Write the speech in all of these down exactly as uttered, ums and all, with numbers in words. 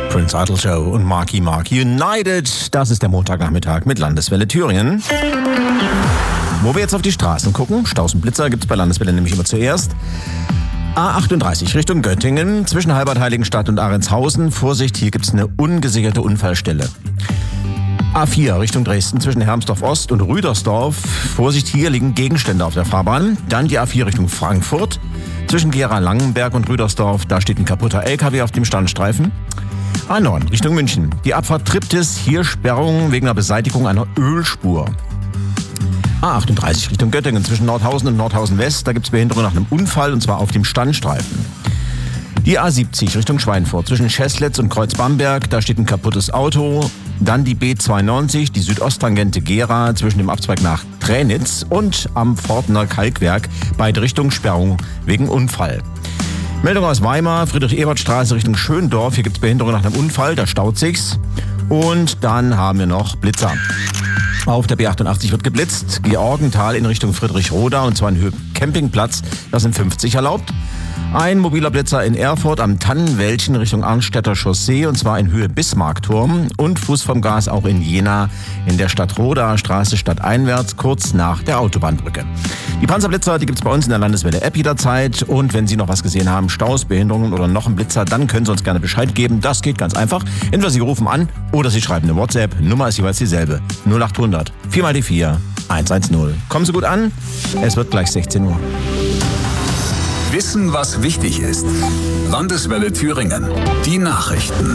Prince Idol Show und Marky Mark United. Das ist der Montagnachmittag mit Landeswelle Thüringen. Wo wir jetzt auf die Straßen gucken, Staus und Blitzer gibt es bei Landeswelle nämlich immer zuerst. A achtunddreißig Richtung Göttingen, zwischen Halbert Heiligenstadt und Arendshausen. Vorsicht, hier gibt es eine ungesicherte Unfallstelle. A vier Richtung Dresden, zwischen Hermsdorf Ost und Rüdersdorf. Vorsicht, hier liegen Gegenstände auf der Fahrbahn. Dann die A vier Richtung Frankfurt, zwischen Gera-Langenberg und Rüdersdorf. Da steht ein kaputter L K W auf dem Standstreifen. A neun Richtung München, die Abfahrt Triptis, hier Sperrung wegen der Beseitigung einer Ölspur. A achtunddreißig Richtung Göttingen, zwischen Nordhausen und Nordhausen West, da gibt es Behinderung nach einem Unfall und zwar auf dem Standstreifen. Die A siebzig Richtung Schweinfurt, zwischen Scheßlitz und Kreuz-Bamberg, da steht ein kaputtes Auto. Dann die B zweiundneunzig, die Südosttangente Gera, zwischen dem Abzweig nach Tränitz und am Pfortner Kalkwerk, beide Richtungen Sperrung wegen Unfall. Meldung aus Weimar, Friedrich-Ebert-Straße Richtung Schöndorf, hier gibt es Behinderung nach einem Unfall, da staut sich's. Und dann haben wir noch Blitzer. Auf der B achtundachtzig wird geblitzt, Georgenthal in Richtung Friedrichroda und zwar in Höhe Campingplatz, da sind fünfzig erlaubt. Ein mobiler Blitzer in Erfurt am Tannenwäldchen Richtung Arnstädter Chaussee und zwar in Höhe Bismarckturm und Fuß vom Gas auch in Jena in der Stadtroda Straße stadteinwärts kurz nach der Autobahnbrücke. Die Panzerblitzer, die gibt es bei uns in der Landeswelle-App jederzeit und wenn Sie noch was gesehen haben, Staus, Behinderungen oder noch einen Blitzer, dann können Sie uns gerne Bescheid geben. Das geht ganz einfach. Entweder Sie rufen an oder Sie schreiben eine WhatsApp. Nummer ist jeweils dieselbe. null achthundert vier mal die vier hundertzehn. Kommen Sie gut an. Es wird gleich sechzehn Uhr. Wissen, was wichtig ist. Landeswelle Thüringen. Die Nachrichten.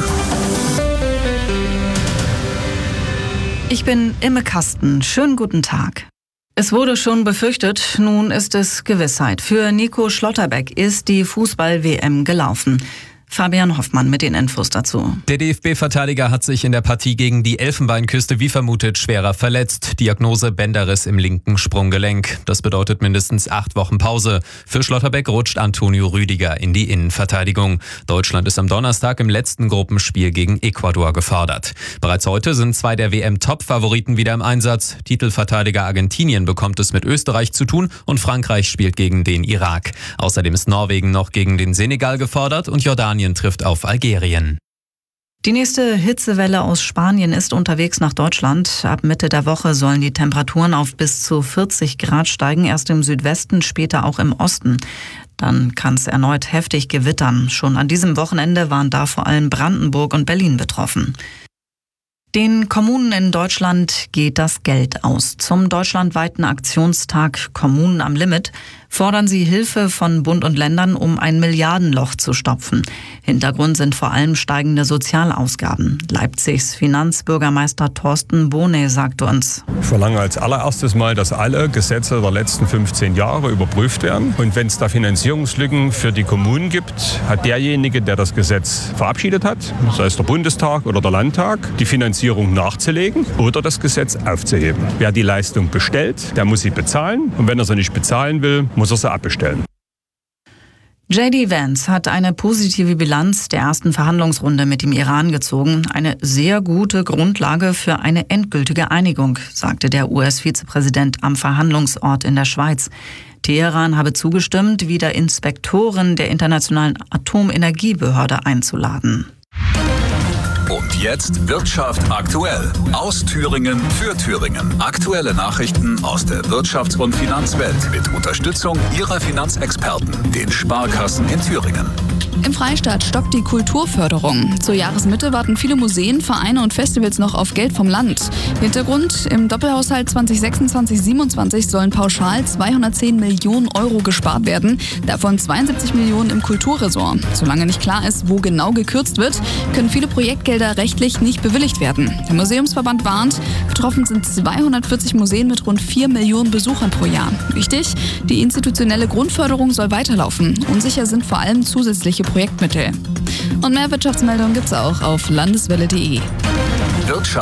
Ich bin Imme Kasten. Schönen guten Tag. Es wurde schon befürchtet, nun ist es Gewissheit. Für Nico Schlotterbeck ist die Fußball-W M gelaufen. Fabian Hoffmann mit den Infos dazu. Der D F B-Verteidiger hat sich in der Partie gegen die Elfenbeinküste wie vermutet schwerer verletzt. Diagnose Bänderriss im linken Sprunggelenk. Das bedeutet mindestens acht Wochen Pause. Für Schlotterbeck rutscht Antonio Rüdiger in die Innenverteidigung. Deutschland ist am Donnerstag im letzten Gruppenspiel gegen Ecuador gefordert. Bereits heute sind zwei der W M-Top-Favoriten wieder im Einsatz. Titelverteidiger Argentinien bekommt es mit Österreich zu tun und Frankreich spielt gegen den Irak. Außerdem ist Norwegen noch gegen den Senegal gefordert und Jordanien trifft auf Algerien. Die nächste Hitzewelle aus Spanien ist unterwegs nach Deutschland. Ab Mitte der Woche sollen die Temperaturen auf bis zu vierzig Grad steigen, erst im Südwesten, später auch im Osten. Dann kann es erneut heftig gewittern. Schon an diesem Wochenende waren da vor allem Brandenburg und Berlin betroffen. Den Kommunen in Deutschland geht das Geld aus. Zum deutschlandweiten Aktionstag Kommunen am Limit fordern sie Hilfe von Bund und Ländern, um ein Milliardenloch zu stopfen. Hintergrund sind vor allem steigende Sozialausgaben. Leipzigs Finanzbürgermeister Thorsten Bohne sagte uns: Ich verlange als allererstes mal, dass alle Gesetze der letzten fünfzehn Jahre überprüft werden. Und wenn es da Finanzierungslücken für die Kommunen gibt, hat derjenige, der das Gesetz verabschiedet hat, sei es der Bundestag oder der Landtag, die Finanzierung nachzulegen oder das Gesetz aufzuheben. Wer die Leistung bestellt, der muss sie bezahlen. Und wenn er sie nicht bezahlen will, muss er sie abbestellen. J D Vance hat eine positive Bilanz der ersten Verhandlungsrunde mit dem Iran gezogen. Eine sehr gute Grundlage für eine endgültige Einigung, sagte der U S-Vizepräsident am Verhandlungsort in der Schweiz. Teheran habe zugestimmt, wieder Inspektoren der Internationalen Atomenergiebehörde einzuladen. Und jetzt Wirtschaft aktuell. Aus Thüringen für Thüringen. Aktuelle Nachrichten aus der Wirtschafts- und Finanzwelt mit Unterstützung Ihrer Finanzexperten, den Sparkassen in Thüringen. Im Freistaat stockt die Kulturförderung. Zur Jahresmitte warten viele Museen, Vereine und Festivals noch auf Geld vom Land. Hintergrund: Im Doppelhaushalt zwanzig sechsundzwanzig siebenundzwanzig sollen pauschal zweihundertzehn Millionen Euro gespart werden, davon zweiundsiebzig Millionen im Kulturressort. Solange nicht klar ist, wo genau gekürzt wird, können viele Projektgelder rechtlich nicht bewilligt werden. Der Museumsverband warnt, betroffen sind zweihundertvierzig Museen mit rund vier Millionen Besuchern pro Jahr. Wichtig: Die institutionelle Grundförderung soll weiterlaufen. Unsicher sind vor allem zusätzliche Projektmittel. Und mehr Wirtschaftsmeldungen gibt's auch auf landeswelle punkt de.